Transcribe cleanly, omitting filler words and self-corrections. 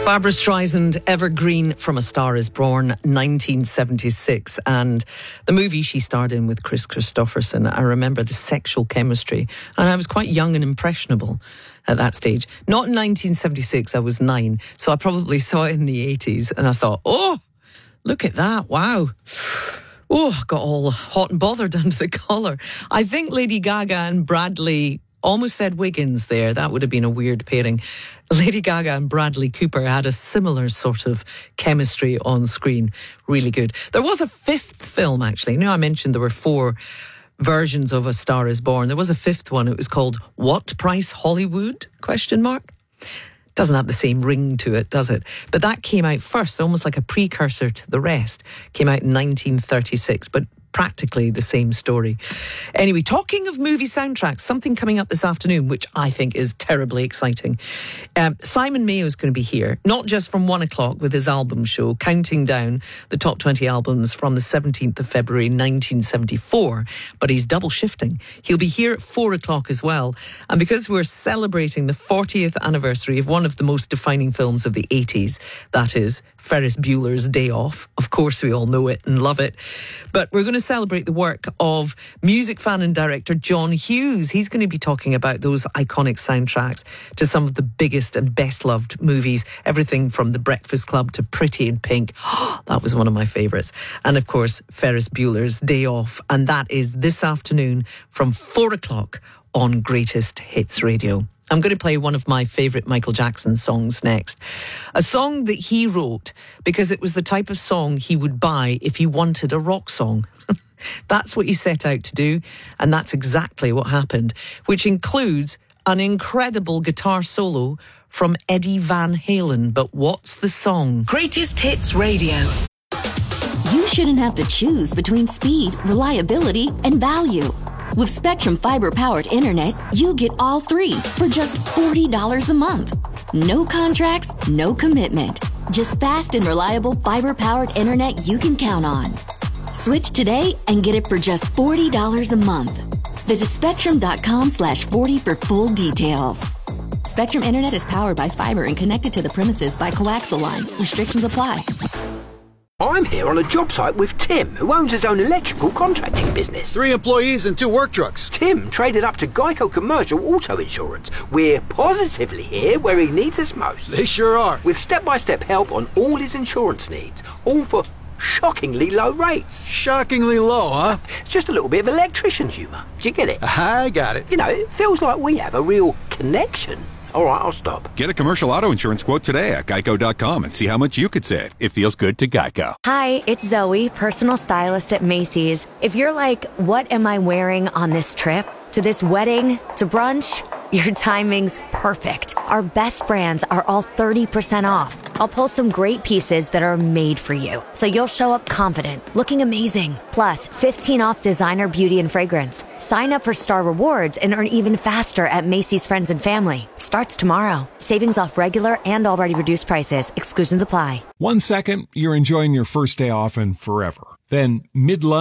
Barbra Streisand, Evergreen from A Star Is Born, 1976. And the movie she starred in with Chris Christopherson, I remember the sexual chemistry. And I was quite young and impressionable at that stage. Not in 1976, I was 9. So I probably saw it in the 80s. And I thought, oh, look at that, wow. Oh, got all hot and bothered under the collar. I think Lady Gaga and Bradley... Almost said Wiggins there. That would have been a weird pairing. Lady Gaga and Bradley Cooper had a similar sort of chemistry on screen. Really good. There was a fifth film, actually. You know, I mentioned there were 4 versions of A Star Is Born. There was a fifth one. It was called What Price Hollywood? ? Doesn't have the same ring to it, does it? But that came out first, almost like a precursor to the rest. Came out in 1936, but practically the same story. Anyway, talking of movie soundtracks, something coming up this afternoon, which I think is terribly exciting. Simon Mayo is going to be here, not just from 1 o'clock with his album show, counting down the top 20 albums from the 17th of February 1974, but he's double shifting. He'll be here at 4 o'clock as well. And because we're celebrating the 40th anniversary of one of the most defining films of the 80s, that is Ferris Bueller's Day Off. Of course, we all know it and love it. But we're going to celebrate the work of music fan and director John Hughes. He's going to be talking about those iconic soundtracks to some of the biggest and best loved movies. Everything from The Breakfast Club to Pretty in Pink. That was one of my favourites. And of course, Ferris Bueller's Day Off. And that is this afternoon from 4 o'clock on Greatest Hits Radio. I'm going to play one of my favourite Michael Jackson songs next. A song that he wrote because it was the type of song he would buy if he wanted a rock song. That's what he set out to do, and that's exactly what happened, which includes an incredible guitar solo from Eddie Van Halen. But what's the song? Greatest Hits Radio. You shouldn't have to choose between speed, reliability, and value. With Spectrum Fiber-powered internet, you get all 3 for just $40 a month. No contracts, no commitment. Just fast and reliable fiber-powered internet you can count on. Switch today and get it for just $40 a month. Visit Spectrum.com/40 for full details. Spectrum Internet is powered by fiber and connected to the premises by coaxial lines. Restrictions apply. I'm here on a job site with Tim, who owns his own electrical contracting business. 3 employees and 2 work trucks. Tim traded up to Geico Commercial Auto Insurance. We're positively here where he needs us most. They sure are. With step-by-step help on all his insurance needs, all for shockingly low rates. Shockingly low, huh? Just a little bit of electrician humour. Do you get it? I got it. You know, it feels like we have a real connection. All right, I'll stop. Get a commercial auto insurance quote today at geico.com and see how much you could save. It feels good to Geico. Hi, it's Zoe, personal stylist at Macy's. If you're like, what am I wearing on this trip? To this wedding? To brunch? Your timing's perfect. Our best brands are all 30% off. I'll pull some great pieces that are made for you, so you'll show up confident, looking amazing. Plus, 15 off designer beauty and fragrance. Sign up for Star Rewards and earn even faster at Macy's Friends and Family. Starts tomorrow. Savings off regular and already reduced prices. Exclusions apply. 1 second, you're enjoying your first day off and forever. Then, mid-lunch,